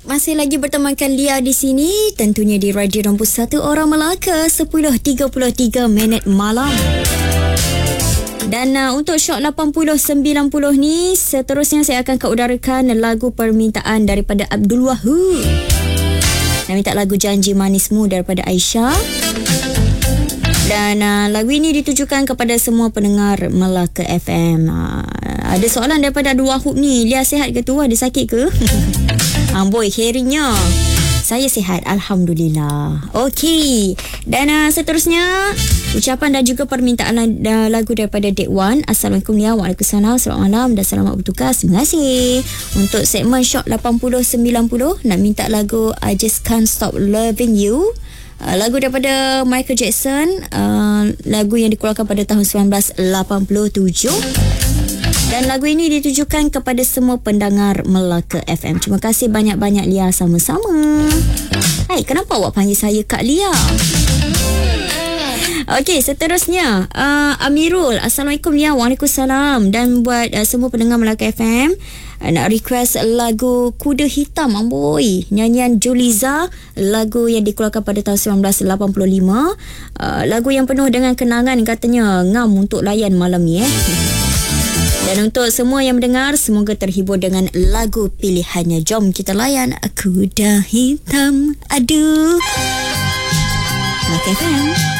Masih lagi bertemankan Lia di sini, tentunya di Radio Nombor 1 Orang Melaka, 10.33 minit malam. Dan untuk Shock 80-90 ni, seterusnya saya akan keudarakan lagu permintaan daripada Abdul Wahab. Nak minta lagu Janji Manismu daripada Aisyah. Dan lagu ini ditujukan kepada semua pendengar Melaka FM. Ada soalan daripada Abdul Wahab ni, Lia sihat ke tu? Ada sakit ke? Amboi, kerinya saya sihat, Alhamdulillah. Okey. Dan seterusnya, ucapan dan juga permintaan lagu daripada Dek Wan. Assalamualaikum Lia. Waalaikumsalam. Selamat malam dan selamat bertugas. Terima kasih. Untuk segmen Shock 80-90, nak minta lagu I Just Can't Stop Loving You. Lagu daripada Michael Jackson. Lagu yang dikeluarkan pada tahun 1987. Dan lagu ini ditujukan kepada semua pendengar Melaka FM. Terima kasih banyak-banyak Lia, sama-sama. Hai, kenapa awak panggil saya Kak Lia? Okey, seterusnya Amirul. Assalamualaikum Lia. Waalaikumsalam. Dan buat semua pendengar Melaka FM, nak request lagu Kuda Hitam, amboi, nyanyian Juliza, lagu yang dikeluarkan pada tahun 1985. Lagu yang penuh dengan kenangan, katanya ngam untuk layan malam ni. Dan untuk semua yang mendengar, semoga terhibur dengan lagu pilihannya. Jom kita layan Kuda Hitam. Aduh. Melaka FM.